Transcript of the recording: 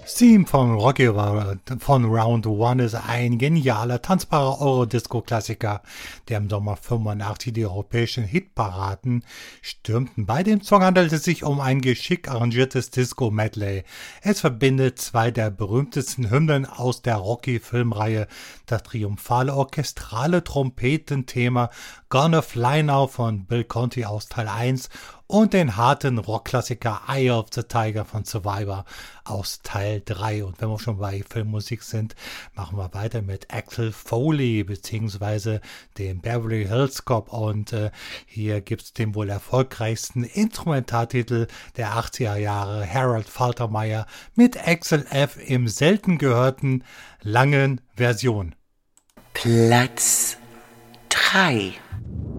Theme von Rocky von Round One ist ein genialer, tanzbarer Eurodisco-Klassiker, der im Sommer 85 die europäischen Hitparaden stürmten. Bei dem Song handelt es sich um ein geschickt arrangiertes Disco-Medley. Es verbindet zwei der berühmtesten Hymnen aus der Rocky-Filmreihe, das triumphale orchestrale Trompetenthema Gonna Fly Now von Bill Conti aus Teil 1 und den harten Rockklassiker Eye of the Tiger von Survivor aus Teil 3. Und wenn wir schon bei Filmmusik sind, machen wir weiter mit Axel Foley bzw. dem Beverly Hills Cop. Und hier gibt es den wohl erfolgreichsten Instrumentaltitel der 80er Jahre, Harold Faltermeyer mit Axel F. im selten gehörten langen Version. Platz 3.